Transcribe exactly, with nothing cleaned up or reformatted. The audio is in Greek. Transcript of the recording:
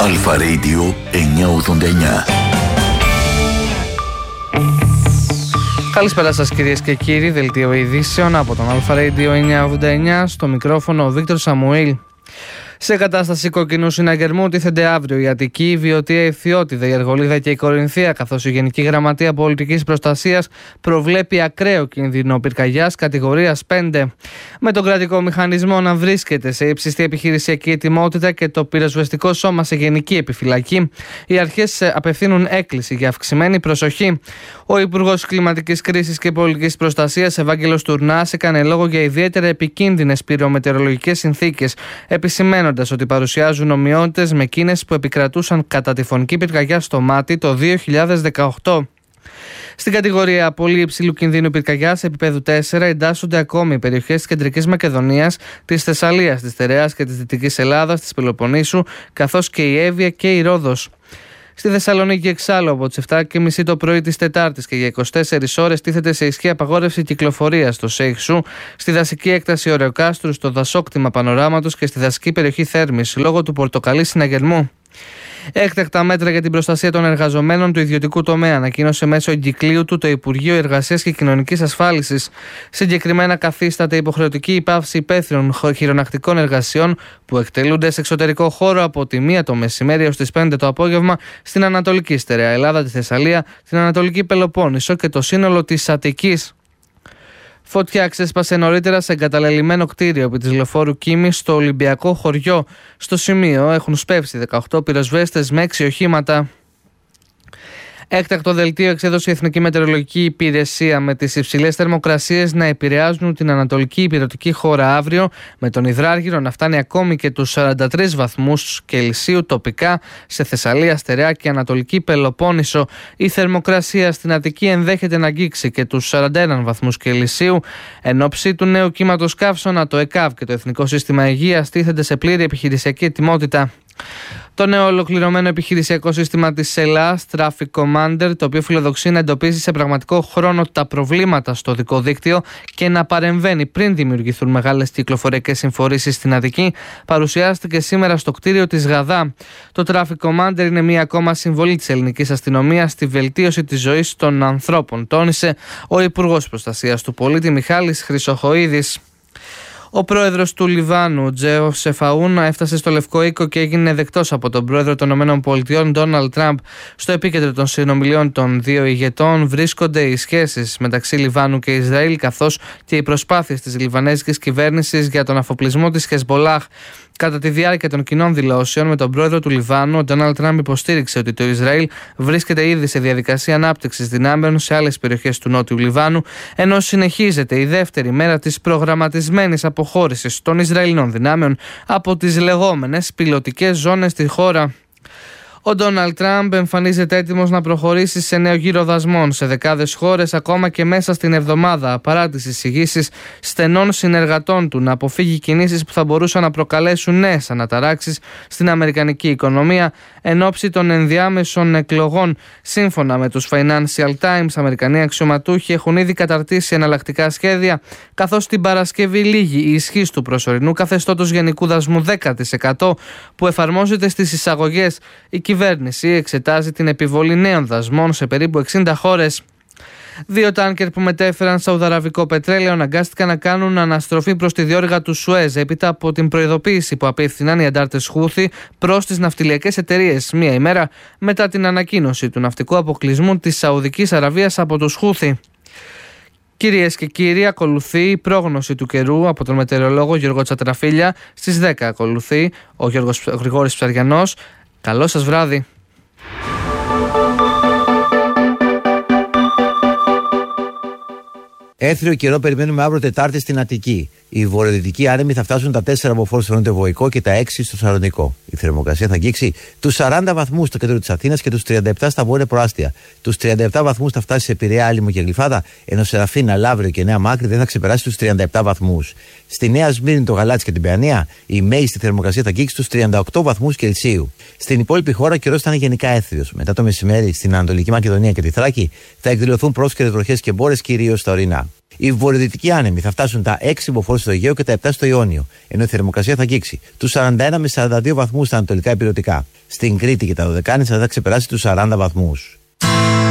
Αλφα Radio εννιακόσια ογδόντα εννιά. Καλησπέρα σας κυρίες και κύριοι, δελτίο ειδήσεων από τον Αλφα Radio εννιακόσια ογδόντα εννιά, στο μικρόφωνο ο Βίκτορ Σαμουήλ. Σε κατάσταση κοκκινού συναγερμού τίθενται αύριο η Αττική, η Βιωτία, η Φθιώτιδα, η Αργολίδα και η Κορινθία, καθώς η Γενική Γραμματεία Πολιτικής Προστασίας προβλέπει ακραίο κίνδυνο πυρκαγιάς κατηγορίας πέντε. Με τον κρατικό μηχανισμό να βρίσκεται σε ύψιστη επιχειρησιακή ετοιμότητα και το πυροσβεστικό σώμα σε γενική επιφυλακή, οι αρχές απευθύνουν έκκληση για αυξημένη προσοχή. Ο Υπουργός Κλιματικής Κρίσης και Πολιτικής Προστασίας, Ευάγγελος Τουρνάς, έκανε λόγο για ιδιαίτερα επικίνδυνες πυρομετεωρολογικές συνθήκες, επισημαίνοντας ότι παρουσιάζουν ομοιότητες με εκείνες που επικρατούσαν κατά τη φωνική πυρκαγιά στο Μάτι το δύο χιλιάδες δεκαοκτώ. Στην κατηγορία πολύ υψηλού κινδύνου πυρκαγιάς επίπεδου τέσσερα εντάσσονται ακόμη οι περιοχές της Κεντρικής Μακεδονίας, της Θεσσαλίας, της Τεραιάς και της Δυτικής Ελλάδας, της Πελοποννήσου, καθώς και η Εύβοια και η Ρόδος. Στη Θεσσαλονίκη, εξάλλου, από τις επτά και μισή το πρωί της Τετάρτης και για είκοσι τέσσερις ώρες τίθεται σε ισχύ απαγόρευση κυκλοφορίας στο Σέιχσου, στη δασική έκταση Ωρεοκάστρου, στο δασόκτημα Πανοράματος και στη δασική περιοχή Θέρμης, λόγω του πορτοκαλί συναγερμού. Έκτακτα μέτρα για την προστασία των εργαζομένων του ιδιωτικού τομέα ανακοίνωσε μέσω εγκυκλίου του το Υπουργείο Εργασίας και Κοινωνικής Ασφάλισης. Συγκεκριμένα, καθίσταται υποχρεωτική η πάυση υπαίθριων χειρονακτικών εργασιών που εκτελούνται σε εξωτερικό χώρο από τη μία το μεσημέρι έως τις πέντε το απόγευμα στην Ανατολική Στερεά Ελλάδα, τη Θεσσαλία, την Ανατολική Πελοπόννησο και το σύνολο της Αττικής. Φωτιά ξέσπασε νωρίτερα σε εγκαταλελειμμένο κτίριο επί της λεωφόρου Κίμης στο Ολυμπιακό χωριό. Στο σημείο έχουν σπεύσει δεκαοκτώ πυροσβέστες με έξι οχήματα. Έκτακτο δελτίο εξέδωσε η Εθνική Μετεωρολογική Υπηρεσία, με τις υψηλές θερμοκρασίες να επηρεάζουν την ανατολική ηπειρωτική χώρα αύριο, με τον υδράργυρο να φτάνει ακόμη και τους σαράντα τρεις βαθμούς Κελσίου τοπικά σε Θεσσαλία, Στερεά και Ανατολική Πελοπόννησο. Η θερμοκρασία στην Αττική ενδέχεται να αγγίξει και τους σαράντα ένα βαθμούς Κελσίου. Εν ώψη του νέου κύματος καύσωνα, το ΕΚΑΒ και το Εθνικό Σύστημα Υγείας τίθενται σε πλήρη επιχειρησιακή ετοιμότητα. Το νέο ολοκληρωμένο επιχειρησιακό σύστημα της ΕΛΑΣ, Traffic Commander, το οποίο φιλοδοξεί να εντοπίζει σε πραγματικό χρόνο τα προβλήματα στο οδικό δίκτυο και να παρεμβαίνει πριν δημιουργηθούν μεγάλες κυκλοφοριακές συμφορήσεις στην Αττική, παρουσιάστηκε σήμερα στο κτίριο της ΓΑΔΑ. Το Traffic Commander είναι μία ακόμα συμβολή της ελληνικής αστυνομίας στη βελτίωση της ζωής των ανθρώπων, τόνισε ο Υπουργός Προστασίας του Πολίτη Μιχάλης Χρυσοχοΐδης. Ο πρόεδρος του Λιβάνου, Τζεωσεφ Αούν, έφτασε στο Λευκό Οίκο και έγινε δεκτός από τον πρόεδρο των ΗΠΑ, Ντόναλντ Τραμπ. Στο επίκεντρο των συνομιλιών των δύο ηγετών βρίσκονται οι σχέσεις μεταξύ Λιβάνου και Ισραήλ, καθώς και οι προσπάθειες της λιβανέζικης κυβέρνησης για τον αφοπλισμό της Χεσμπολάχ. Κατά τη διάρκεια των κοινών δηλώσεων με τον πρόεδρο του Λιβάνου, ο Ντόναλντ Τραμπ υποστήριξε ότι το Ισραήλ βρίσκεται ήδη σε διαδικασία ανάπτυξης δυνάμεων σε άλλες περιοχές του Νότιου Λιβάνου, ενώ συνεχίζεται η δεύτερη μέρα της προγραμματισμένης αποχώρησης των Ισραηλινών δυνάμεων από τις λεγόμενες πιλωτικές ζώνες στη χώρα. Ο Ντόναλντ Τραμπ εμφανίζεται έτοιμος να προχωρήσει σε νέο γύρο δασμών σε δεκάδες χώρες ακόμα και μέσα στην εβδομάδα, παρά τις εισηγήσεις στενών συνεργατών του να αποφύγει κινήσεις που θα μπορούσαν να προκαλέσουν νέες αναταράξεις στην αμερικανική οικονομία εν ώψη των ενδιάμεσων εκλογών. Σύμφωνα με τους Financial Times, Αμερικανοί αξιωματούχοι έχουν ήδη καταρτήσει εναλλακτικά σχέδια, καθώς την Παρασκευή λήγει η ισχύς του προσωρινού καθεστώτος γενικού δασμού δέκα τοις εκατό που εφαρμόζεται στις εισαγωγές. Η κυβέρνηση εξετάζει την επιβολή νέων δασμών σε περίπου εξήντα χώρες. Δύο τάνκερ που μετέφεραν σαουδαραβικό πετρέλαιο αναγκάστηκαν να κάνουν αναστροφή προς τη διόρυγα του Σουέζ έπειτα από την προειδοποίηση που απίφθηναν οι αντάρτες Χούθι προς τις ναυτιλιακές εταιρείες, μία ημέρα μετά την ανακοίνωση του ναυτικού αποκλεισμού της Σαουδικής Αραβίας από τους Χούθι. Κυρίες και κύριοι, ακολουθεί η πρόγνωση του καιρού από τον μετεωρολόγο Γιώργο Τσατραφίλια. Στις δέκα ακολουθεί ο Γιώργος Γρηγόρης Ψαριανός. Καλό σας βράδυ. Έθριο καιρό περιμένουμε αύριο Τετάρτη στην Αττική. Οι βορειοδυτικοί άνεμοι θα φτάσουν τα τέσσερα μποφόρ στο νοτιοβοϊκό και τα έξι στο Σαλονικό. Η θερμοκρασία θα αγγίξει τους σαράντα βαθμούς στο κέντρο της Αθήνας και τους τριάντα επτά στα βόρεια προάστια. Τους τριάντα επτά βαθμούς θα φτάσει σε Πειραιά, Άλυμο και Γλυφάδα, ενώ σε Ραφίνα, Λαύριο και Νέα Μάκρη δεν θα ξεπεράσει τους τριάντα επτά βαθμούς. Στη Νέα Σμύρνη, το Γαλάτσι και την Παιανία, η μέγιστη θερμοκρασία θα αγγίξει τους τριάντα οκτώ βαθμούς Κελσίου. Στην υπόλοιπη χώρα ο καιρός θα είναι γενικά έθριος. Μετά το μεσημέρι στην Ανατολική Μακεδονία και τη Θράκη θα εκδηλωθούν πρόσκαιρες βροχές και μπόρες, κυρίως στα ορεινά. Οι βορειοδυτικοί άνεμοι θα φτάσουν τα έξι μποφόρ στο Αιγαίο και τα επτά στο Ιόνιο, ενώ η θερμοκρασία θα αγγίξει τους σαράντα ένα με σαράντα δύο βαθμούς στα ανατολικά ηπειρωτικά. Στην Κρήτη και τα Δωδεκάνησα θα ξεπεράσει τους σαράντα βαθμούς.